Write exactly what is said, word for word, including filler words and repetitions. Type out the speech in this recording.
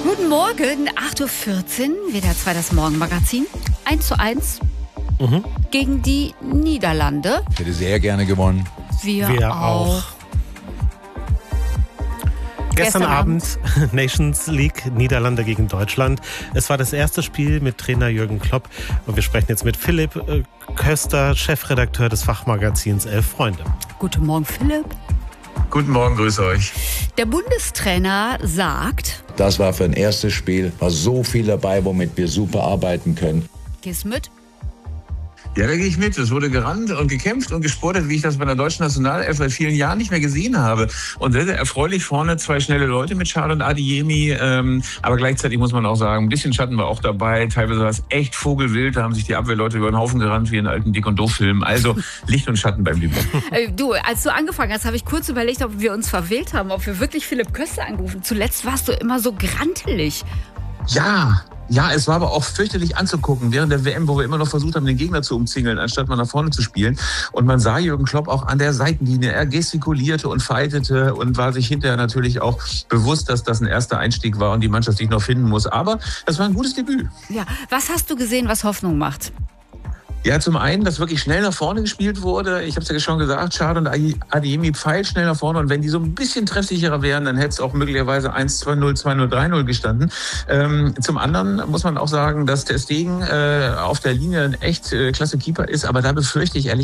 Guten Morgen, acht Uhr vierzehn, W D R zwei, das Morgenmagazin. eins zu eins mhm. gegen die Niederlande. Ich hätte sehr gerne gewonnen. Wir, Wir auch. auch. Gestern, Gestern Abend, Abend Nations League, Niederlande gegen Deutschland. Es war das erste Spiel mit Trainer Jürgen Klopp. Und wir sprechen jetzt mit Philipp Köster, Chefredakteur des Fachmagazins Elf Freunde. Guten Morgen, Philipp. Guten Morgen, grüße euch. Der Bundestrainer sagt... Das war für ein erstes Spiel, war so viel dabei, womit wir super arbeiten können. Gehst mit? Ja, da gehe ich mit. Es wurde gerannt und gekämpft und gesportet, wie ich das bei der deutschen Nationalelf seit vielen Jahren nicht mehr gesehen habe. Und sehr, sehr erfreulich vorne zwei schnelle Leute mit Schad und Adeyemi. Ähm, aber gleichzeitig muss man auch sagen, ein bisschen Schatten war auch dabei. Teilweise war es echt vogelwild. Da haben sich die Abwehrleute über den Haufen gerannt, wie in alten Dick- und Doof-Filmen. Also Licht und Schatten beim Debüt. Äh, du, als du angefangen hast, habe ich kurz überlegt, ob wir uns verwählt haben, ob wir wirklich Philipp Köster angerufen. Zuletzt warst du immer so grantelig. Ja, Ja, es war aber auch fürchterlich anzugucken während der W M, wo wir immer noch versucht haben, den Gegner zu umzingeln, anstatt mal nach vorne zu spielen. Und man sah Jürgen Klopp auch an der Seitenlinie. Er gestikulierte und faltete und war sich hinterher natürlich auch bewusst, dass das ein erster Einstieg war und die Mannschaft sich noch finden muss. Aber es war ein gutes Debüt. Ja, was hast du gesehen, was Hoffnung macht? Ja, zum einen, dass wirklich schnell nach vorne gespielt wurde. Ich habe es ja schon gesagt, Schad und Adeyemi pfeilt schnell nach vorne. Und wenn die so ein bisschen treffsicherer wären, dann hätte es auch möglicherweise eins zwei null, zwei null, drei null gestanden. Ähm, zum anderen muss man auch sagen, dass Ter Stegen äh, auf der Linie ein echt äh, klasse Keeper ist. Aber da befürchte ich ehrlich